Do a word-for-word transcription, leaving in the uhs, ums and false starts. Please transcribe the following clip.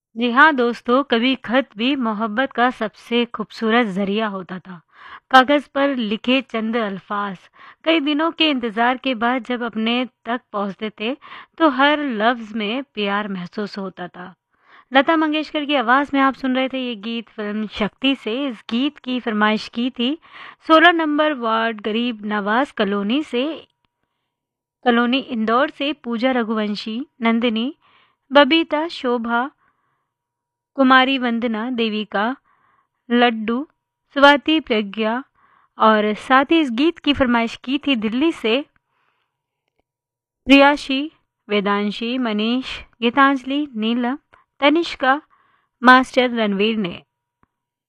जी हाँ दोस्तों, कभी खत भी मोहब्बत का सबसे खूबसूरत ज़रिया होता था। कागज़ पर लिखे चंद अल्फाज कई दिनों के इंतज़ार के बाद जब अपने तक पहुँचते थे, तो हर लफ्ज़ में प्यार महसूस होता था। लता मंगेशकर की आवाज़ में आप सुन रहे थे ये गीत फ़िल्म शक्ति से। इस गीत की फ़रमाइश की थी सोलह नंबर वार्ड गरीब नवाज़ कॉलोनी से कॉलोनी इंदौर से पूजा रघुवंशी, नंदिनी, बबीता, शोभा, कुमारी वंदना, देविका, लड्डू, स्वाति, प्रज्ञा और साथ ही इस गीत की फरमाइश की थी दिल्ली से प्रियाशी, वेदांशी, मनीष, गीतांजलि, नीलम, तनिष्का, मास्टर रणवीर ने।